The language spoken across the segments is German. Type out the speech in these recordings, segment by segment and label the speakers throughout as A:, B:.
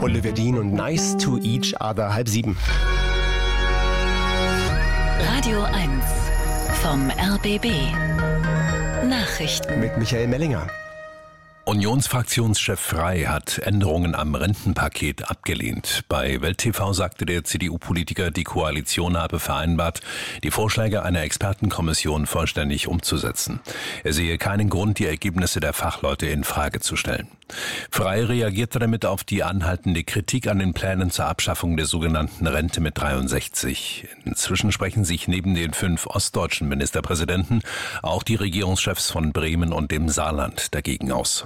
A: Oliver Dean und Nice to Each Other, 6:30.
B: Radio 1 vom RBB. Nachrichten
A: Mit Michael Mellinger.
C: Unionsfraktionschef Frey hat Änderungen am Rentenpaket abgelehnt. Bei Welt TV sagte der CDU-Politiker, die Koalition habe vereinbart, die Vorschläge einer Expertenkommission vollständig umzusetzen. Er sehe keinen Grund, die Ergebnisse der Fachleute in Frage zu stellen. Frey reagierte damit auf die anhaltende Kritik an den Plänen zur Abschaffung der sogenannten Rente mit 63. Inzwischen sprechen sich neben den 5 ostdeutschen Ministerpräsidenten auch die Regierungschefs von Bremen und dem Saarland dagegen aus.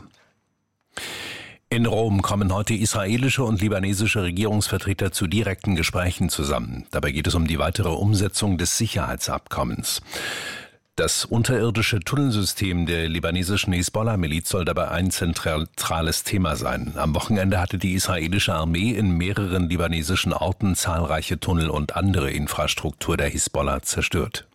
C: In Rom kommen heute israelische und libanesische Regierungsvertreter zu direkten Gesprächen zusammen. Dabei geht es um die weitere Umsetzung des Sicherheitsabkommens. Das unterirdische Tunnelsystem der libanesischen Hisbollah-Miliz soll dabei ein zentrales Thema sein. Am Wochenende hatte die israelische Armee in mehreren libanesischen Orten zahlreiche Tunnel und andere Infrastruktur der Hisbollah zerstört.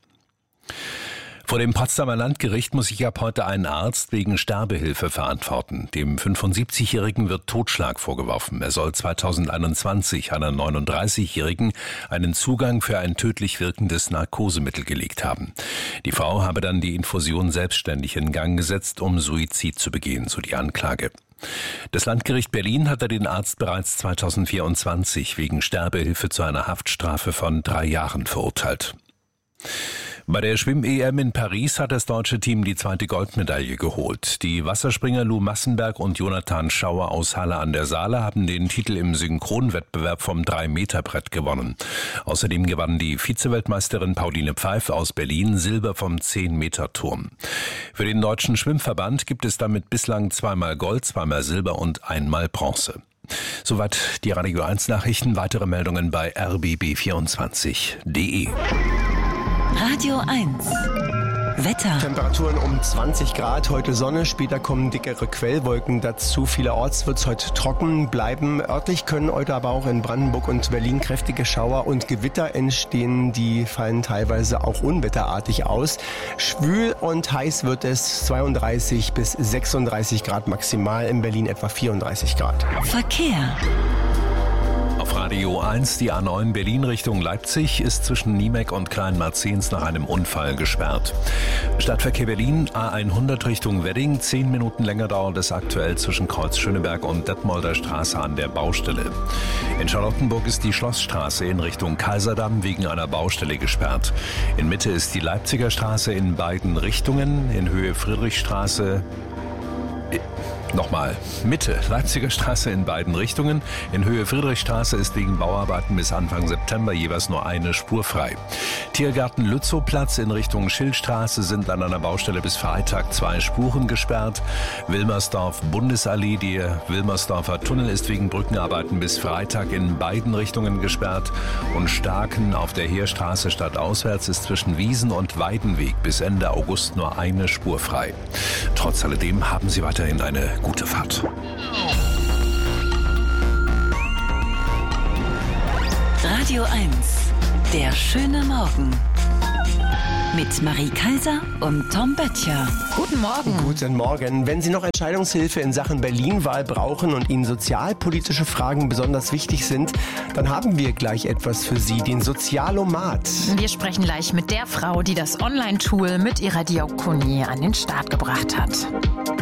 C: Vor dem Potsdamer Landgericht muss sich ab heute ein Arzt wegen Sterbehilfe verantworten. Dem 75-Jährigen wird Totschlag vorgeworfen. Er soll 2021 einer 39-Jährigen einen Zugang für ein tödlich wirkendes Narkosemittel gelegt haben. Die Frau habe dann die Infusion selbstständig in Gang gesetzt, um Suizid zu begehen, so die Anklage. Das Landgericht Berlin hatte den Arzt bereits 2024 wegen Sterbehilfe zu einer Haftstrafe von 3 Jahren verurteilt. Bei der Schwimm-EM in Paris hat das deutsche Team die 2. Goldmedaille geholt. Die Wasserspringer Lou Massenberg und Jonathan Schauer aus Halle an der Saale haben den Titel im Synchronwettbewerb vom 3-Meter-Brett gewonnen. Außerdem gewann die Vizeweltmeisterin Pauline Pfeiffer aus Berlin Silber vom 10-Meter-Turm. Für den Deutschen Schwimmverband gibt es damit bislang 2-mal Gold, 2-mal Silber und 1-mal Bronze. Soweit die Radio 1 Nachrichten. Weitere Meldungen bei rbb24.de.
B: Radio 1 Wetter.
A: Temperaturen um 20 Grad, heute Sonne, später kommen dickere Quellwolken dazu. Vielerorts wird es heute trocken bleiben. Örtlich können heute aber auch in Brandenburg und Berlin kräftige Schauer und Gewitter entstehen. Die fallen teilweise auch unwetterartig aus. Schwül und heiß wird es, 32 bis 36 Grad maximal, in Berlin etwa 34 Grad.
B: Verkehr.
C: Auf Radio 1, die A9 Berlin Richtung Leipzig ist zwischen Niemek und Kleinmarzens nach einem Unfall gesperrt. Stadtverkehr Berlin, A100 Richtung Wedding, 10 Minuten länger dauert es aktuell zwischen Kreuz Schöneberg und Detmolder Straße an der Baustelle. In Charlottenburg ist die Schlossstraße in Richtung Kaiserdamm wegen einer Baustelle gesperrt. In Mitte ist die Leipziger Straße in beiden Richtungen, in Höhe Friedrichstraße. Nochmal, Mitte, Leipziger Straße in beiden Richtungen. In Höhe Friedrichstraße ist wegen Bauarbeiten bis Anfang September jeweils nur eine Spur frei. Tiergarten Lützowplatz in Richtung Schildstraße sind an einer Baustelle bis Freitag 2 Spuren gesperrt. Wilmersdorf Bundesallee, der Wilmersdorfer Tunnel ist wegen Brückenarbeiten bis Freitag in beiden Richtungen gesperrt. Und Starken auf der Heerstraße stadtauswärts ist zwischen Wiesen und Weidenweg bis Ende August nur eine Spur frei. Trotz alledem haben Sie weiterhin eine gute Fahrt.
B: Radio 1 Der schöne Morgen. Mit Marie Kaiser und Tom Böttcher.
D: Guten Morgen.
A: Guten Morgen. Wenn Sie noch Entscheidungshilfe in Sachen Berlin-Wahl brauchen und Ihnen sozialpolitische Fragen besonders wichtig sind, dann haben wir gleich etwas für Sie, den Sozialomat.
D: Wir sprechen gleich mit der Frau, die das Online-Tool mit ihrer Diakonie an den Start gebracht hat.